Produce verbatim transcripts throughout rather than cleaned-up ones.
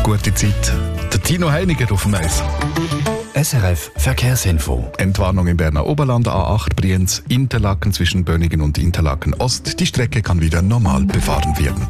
Gute Zeit. Der Tino Heiniger auf dem Eis. S R F Verkehrsinfo. Entwarnung im Berner Oberland, A acht Brienz, Interlaken zwischen Bönigen und Interlaken Ost. Die Strecke kann wieder normal befahren werden.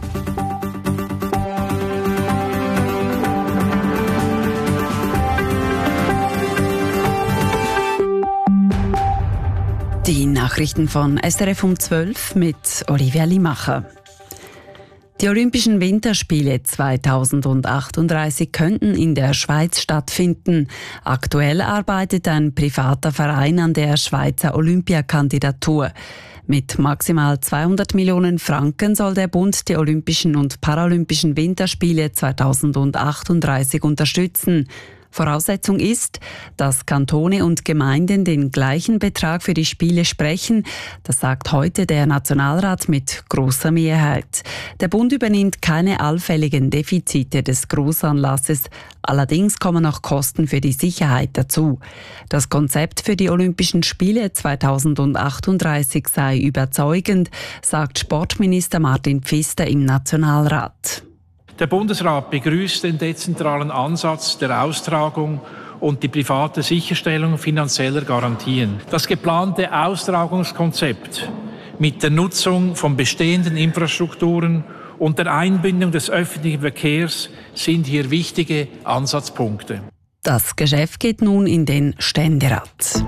Die Nachrichten von S R F um zwölf mit Olivia Limacher. Die Olympischen Winterspiele zweitausendachtunddreißig könnten in der Schweiz stattfinden. Aktuell arbeitet ein privater Verein an der Schweizer Olympiakandidatur. Mit maximal zweihundert Millionen Franken soll der Bund die Olympischen und Paralympischen Winterspiele zweitausendachtunddreißig unterstützen. Voraussetzung ist, dass Kantone und Gemeinden den gleichen Betrag für die Spiele sprechen. Das sagt heute der Nationalrat mit grosser Mehrheit. Der Bund übernimmt keine allfälligen Defizite des Grossanlasses. Allerdings kommen noch Kosten für die Sicherheit dazu. Das Konzept für die Olympischen Spiele zweitausendachtunddreißig sei überzeugend, sagt Sportminister Martin Pfister im Nationalrat. Der Bundesrat begrüßt den dezentralen Ansatz der Austragung und die private Sicherstellung finanzieller Garantien. Das geplante Austragungskonzept mit der Nutzung von bestehenden Infrastrukturen und der Einbindung des öffentlichen Verkehrs sind hier wichtige Ansatzpunkte. Das Geschäft geht nun in den Ständerat.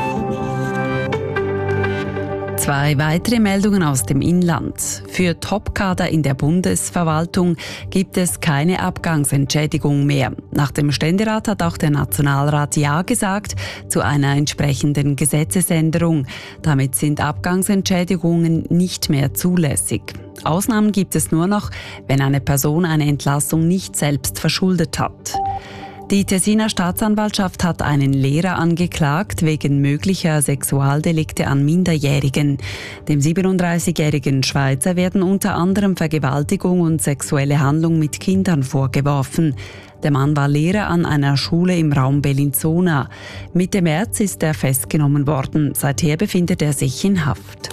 Zwei weitere Meldungen aus dem Inland. Für Topkader in der Bundesverwaltung gibt es keine Abgangsentschädigung mehr. Nach dem Ständerat hat auch der Nationalrat Ja gesagt zu einer entsprechenden Gesetzesänderung. Damit sind Abgangsentschädigungen nicht mehr zulässig. Ausnahmen gibt es nur noch, wenn eine Person eine Entlassung nicht selbst verschuldet hat. Die Tessiner Staatsanwaltschaft hat einen Lehrer angeklagt wegen möglicher Sexualdelikte an Minderjährigen. Dem siebenunddreißigjährigen Schweizer werden unter anderem Vergewaltigung und sexuelle Handlung mit Kindern vorgeworfen. Der Mann war Lehrer an einer Schule im Raum Bellinzona. Mitte März ist er festgenommen worden. Seither befindet er sich in Haft.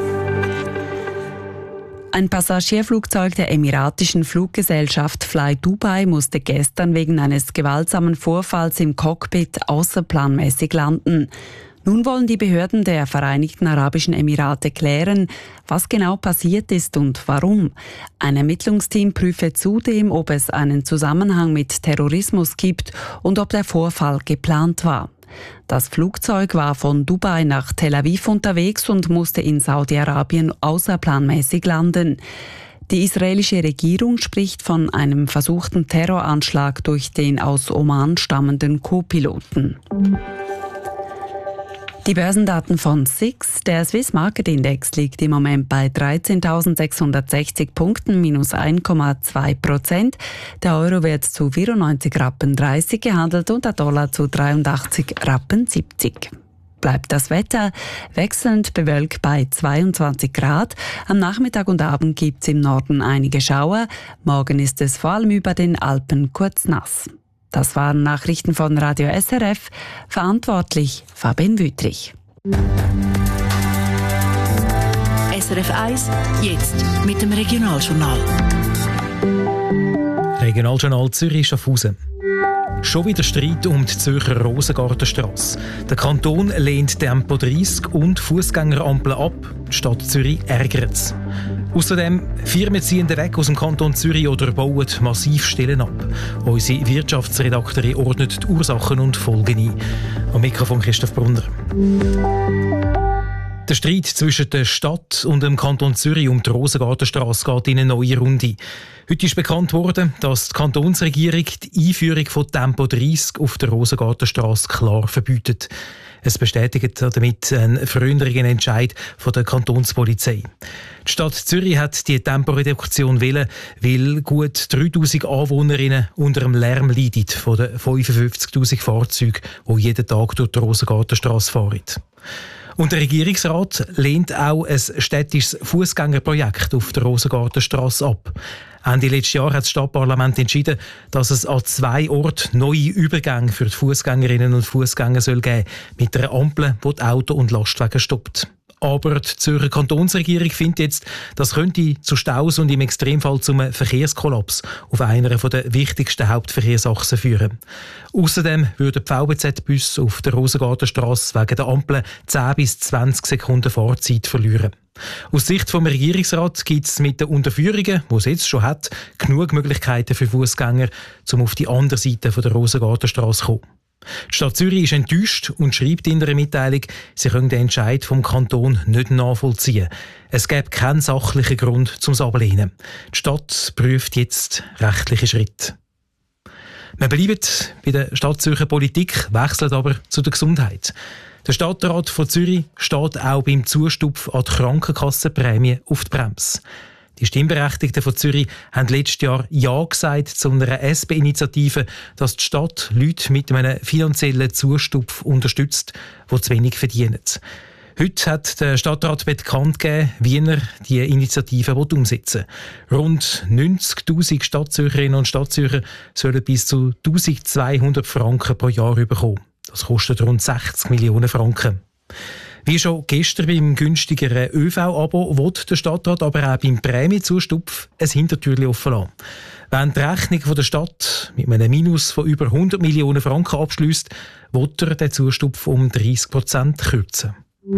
Ein Passagierflugzeug der emiratischen Fluggesellschaft Fly Dubai musste gestern wegen eines gewaltsamen Vorfalls im Cockpit außerplanmäßig landen. Nun wollen die Behörden der Vereinigten Arabischen Emirate klären, was genau passiert ist und warum. Ein Ermittlungsteam prüfe zudem, ob es einen Zusammenhang mit Terrorismus gibt und ob der Vorfall geplant war. Das Flugzeug war von Dubai nach Tel Aviv unterwegs und musste in Saudi-Arabien außerplanmäßig landen. Die israelische Regierung spricht von einem versuchten Terroranschlag durch den aus Oman stammenden Co-Piloten. Die Börsendaten von S I X. Der Swiss Market Index liegt im Moment bei dreizehntausendsechshundertsechzig Punkten, minus eins Komma zwei Prozent. Der Euro wird zu vierundneunzig Rappen dreißig gehandelt und der Dollar zu dreiundachtzig Rappen siebzig. Bleibt das Wetter wechselnd bewölkt bei zweiundzwanzig Grad. Am Nachmittag und Abend gibt es im Norden einige Schauer. Morgen ist es vor allem über den Alpen kurz nass. Das waren Nachrichten von Radio S R F. Verantwortlich Fabian Wüttrich. S R F eins, jetzt mit dem Regionaljournal. Regionaljournal Zürich-Schaffhausen. Schon wieder Streit um die Zürcher Rosengartenstrasse. Der Kanton lehnt Tempo dreissig und Fußgängerampeln ab. Die Stadt Zürich ärgert es. Außerdem, Firmen ziehen weg aus dem Kanton Zürich oder bauen massiv Stellen ab. Unsere Wirtschaftsredaktorin ordnet die Ursachen und Folgen ein. Am Mikrofon Christoph Brunner. Der Streit zwischen der Stadt und dem Kanton Zürich um die Rosengartenstrasse geht in eine neue Runde. Heute ist bekannt worden, dass die Kantonsregierung die Einführung von Tempo dreissig auf der Rosengartenstrasse klar verbietet. Es bestätigt damit einen früheren Entscheid von der Kantonspolizei. Die Stadt Zürich hat die Temporeduktion wollen, weil gut dreitausend Anwohnerinnen unter dem Lärm leiden von den fünfundfünfzigtausend Fahrzeugen, die jeden Tag durch die Rosengartenstrasse fahren. Und der Regierungsrat lehnt auch ein städtisches Fußgängerprojekt auf der Rosengartenstrasse ab. Ende letztes Jahr hat das Stadtparlament entschieden, dass es an zwei Orten neue Übergänge für die Fußgängerinnen und Fußgänger soll geben, mit einer Ampel, die die Auto- und Lastwagen stoppt. Aber die Zürcher Kantonsregierung findet jetzt, das könnte zu Staus und im Extremfall zu einem Verkehrskollaps auf einer der wichtigsten Hauptverkehrsachsen führen. Außerdem würden die V B Z-Busse auf der Rosengartenstrasse wegen der Ampeln zehn bis zwanzig Sekunden Fahrzeit verlieren. Aus Sicht des Regierungsrats gibt es mit den Unterführungen, die es jetzt schon hat, genug Möglichkeiten für Fußgänger, um auf die andere Seite der Rosengartenstrasse zu kommen. Die Stadt Zürich ist enttäuscht und schreibt in einer Mitteilung, sie können den Entscheid vom Kanton nicht nachvollziehen. Es gäbe keinen sachlichen Grund zum Ablehnen. Die Stadt prüft jetzt rechtliche Schritte. Wir bleiben bei der Stadt Zürcher Politik, wechseln aber zu der Gesundheit. Der Stadtrat von Zürich steht auch beim Zustupf an die Krankenkassenprämie auf die Bremse. Die Stimmberechtigten von Zürich haben letztes Jahr Ja gesagt zu einer S B-Initiative, dass die Stadt Leute mit einem finanziellen Zustupf unterstützt, die zu wenig verdienen. Heute hat der Stadtrat bekannt gegeben, wie er diese Initiative umsetzen will. Rund neunzigtausend Stadtzürcherinnen und Stadtzürcher sollen bis zu eintausendzweihundert Franken pro Jahr bekommen. Das kostet rund sechzig Millionen Franken. Wie schon gestern beim günstigeren Ö V-Abo will der Stadtrat aber auch beim Prämienzustupf ein Hintertürchen offen lassen. Wenn die Rechnung der Stadt mit einem Minus von über hundert Millionen Franken abschliesst, will er den Zustupf um dreißig Prozent kürzen.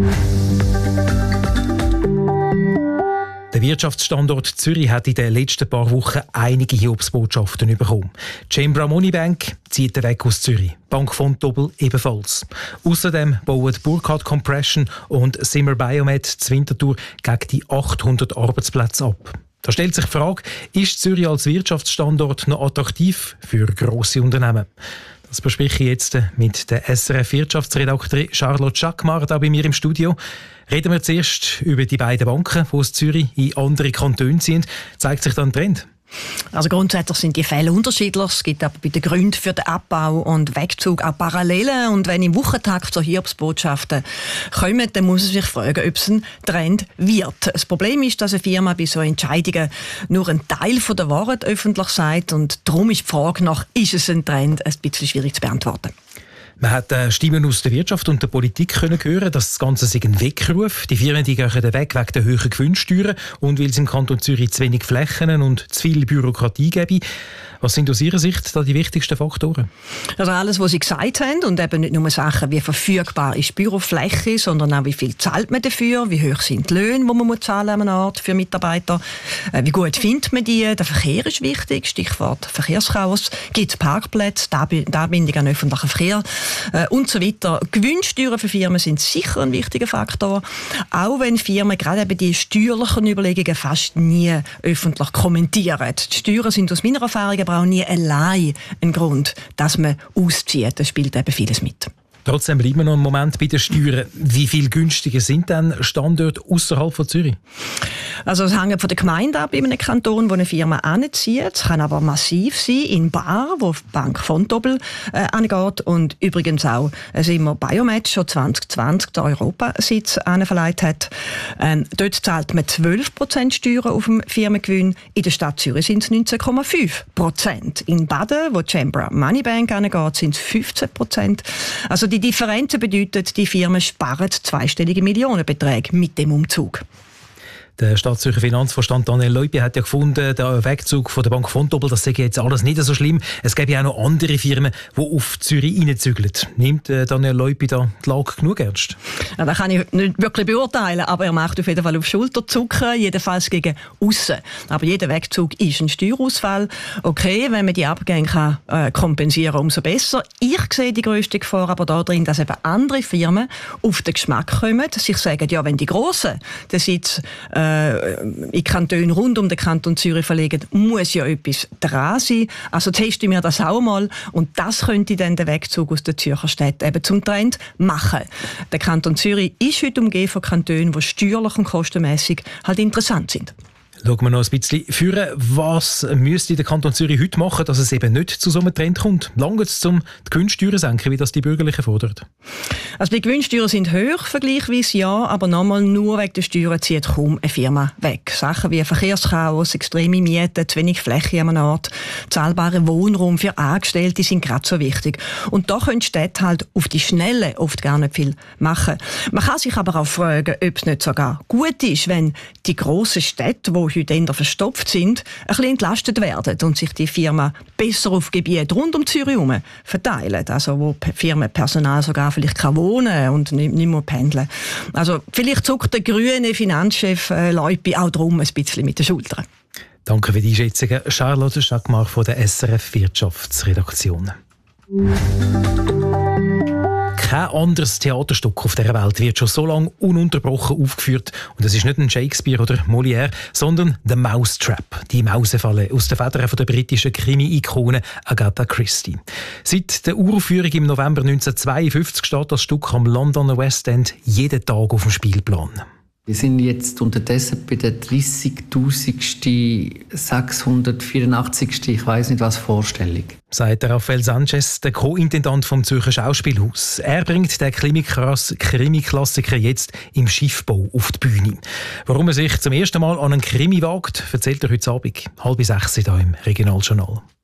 Der Wirtschaftsstandort Zürich hat in den letzten paar Wochen einige Hiobsbotschaften bekommen. Cembra Money Bank zieht den Weg aus Zürich. Bank Vontobel ebenfalls. Außerdem bauen Burkhardt Compression und Zimmer Biomed zu Winterthur gegen die achthundert Arbeitsplätze ab. Da stellt sich die Frage, ist Zürich als Wirtschaftsstandort noch attraktiv für grosse Unternehmen? Das bespreche ich jetzt mit der S R F-Wirtschaftsredaktorin Charlotte Schackmar da bei mir im Studio. Reden wir zuerst über die beiden Banken, die aus Zürich in andere Kantone ziehen. Zeigt sich dann ein Trend? Also grundsätzlich sind die Fälle unterschiedlich. Es gibt aber bei den Gründen für den Abbau und Wegzug auch Parallelen. Und wenn im Wochentakt so Hiobsbotschaften kommen, dann muss man sich fragen, ob es ein Trend wird. Das Problem ist, dass eine Firma bei so Entscheidungen nur einen Teil von der Wahrheit öffentlich sagt. Und darum ist die Frage nach, ist es ein Trend, ein bisschen schwierig zu beantworten. Man hat äh, Stimmen aus der Wirtschaft und der Politik können hören, dass das Ganze sich ein Weckruf. Die Firmen die gehen weg wegen der hohen Gewinnsteuern und weil es im Kanton Zürich zu wenig Flächen und zu viel Bürokratie gäbe. Was sind aus Ihrer Sicht da die wichtigsten Faktoren? Also alles, was Sie gesagt haben, und eben nicht nur Sachen wie verfügbar ist Bürofläche, sondern auch wie viel zahlt man dafür, wie hoch sind die Löhne, die man muss zahlen an einer Art für Mitarbeiter, äh, wie gut findet man die, der Verkehr ist wichtig, Stichwort Verkehrschaos, gibt es Parkplätze, die Anbindung an öffentlichen Verkehr äh, und so weiter. Gewinnsteuern für Firmen sind sicher ein wichtiger Faktor, auch wenn Firmen gerade eben die steuerlichen Überlegungen fast nie öffentlich kommentieren. Die Steuern sind aus meiner Erfahrung aber auch nie allein ein Grund, dass man auszieht. Das spielt eben vieles mit. Trotzdem bleiben wir noch einen Moment bei den Steuern. Wie viel günstiger sind denn Standorte außerhalb von Zürich? Also es hängt von der Gemeinde ab in einem Kanton, wo eine Firma anzieht. Es kann aber massiv sein in Bar, wo die Bank Vontobel äh, angeht. Und übrigens auch also immer Biomed schon zwanzig zwanzig den Europasitz anverleiht hat. Ähm, dort zahlt man zwölf Prozent Steuern auf dem Firmengewinn. In der Stadt Zürich sind es neunzehn Komma fünf Prozent. In Baden, wo Cembra Money Bank angeht, sind es fünfzehn Prozent. Also die Differenzen bedeuten, die Firmen sparen zweistellige Millionenbeträge mit dem Umzug. Der Stadtzürcher Finanzvorstand Daniel Leupi hat ja gefunden, der Wegzug von der Bank Vontobel, das sei jetzt alles nicht so schlimm. Es gäbe ja auch noch andere Firmen, die auf Zürich reinzügeln. Nimmt äh, Daniel Leupi da die Lage genug ernst? Ja, das kann ich nicht wirklich beurteilen, aber er macht auf jeden Fall auf Schulterzucken, jedenfalls gegen aussen. Aber jeder Wegzug ist ein Steuerausfall. Okay, wenn man die Abgänge kann, äh, kompensieren kann, umso besser. Ich sehe die grösste Gefahr aber darin, dass eben andere Firmen auf den Geschmack kommen, sich sagen, ja, wenn die Grossen den Sitz äh, in Kantonen rund um den Kanton Zürich verlegen, muss ja etwas dran sein. Also testen wir das auch mal und das könnte dann den Wegzug aus der Zürcher Städte eben zum Trend machen. Der Kanton Zürich ist heute umgeben von Kantonen, die steuerlich und kostenmässig halt interessant sind. Schauen wir noch ein bisschen führen. Was müsste der Kanton Zürich heute machen, dass es eben nicht zu so einem Trend kommt? Lange es um die Gewinnsteuern senken, wie das die Bürgerlichen fordern? Also die Gewinnsteuern sind hoch, vergleichsweise ja, aber nochmal nur wegen der Steuern zieht kaum eine Firma weg. Sachen wie Verkehrschaos, extreme Mieten, zu wenig Fläche an einem Ort, zahlbare Wohnraum für Angestellte sind gerade so wichtig. Und da können Städte halt auf die Schnelle oft gar nicht viel machen. Man kann sich aber auch fragen, ob es nicht sogar gut ist, wenn die grossen Städte, die heute eher verstopft sind, ein bisschen entlastet werden und sich die Firmen besser auf Gebiete rund um Zürich herum verteilen. Also wo Firmenpersonal sogar vielleicht kann wohnen und nicht, nicht mehr pendeln. Also vielleicht zuckt der grüne Finanzchef äh, Leupi auch drum ein bisschen mit den Schultern. Danke für die Einschätzungen, Charlotte Schackmar von der S R F Wirtschaftsredaktion. Kein anderes Theaterstück auf dieser Welt wird schon so lange ununterbrochen aufgeführt. Und es ist nicht ein Shakespeare oder Molière, sondern «The Mousetrap», die Mausefalle aus den Federn der britischen Krimi-Ikone Agatha Christie. Seit der Uraufführung im November neunzehnhundertzweiundfünfzig steht das Stück am Londoner West End jeden Tag auf dem Spielplan. Wir sind jetzt unterdessen bei der dreißigtausendsten, sechshundertvierundachtzigsten ich weiss nicht was, Vorstellung. Sagt Rafael Sanchez, der Co-Intendant vom Zürcher Schauspielhaus. Er bringt den Krimi-Klassiker jetzt im Schiffbau auf die Bühne. Warum er sich zum ersten Mal an einen Krimi wagt, erzählt er heute Abend halb sechs hier im Regionaljournal.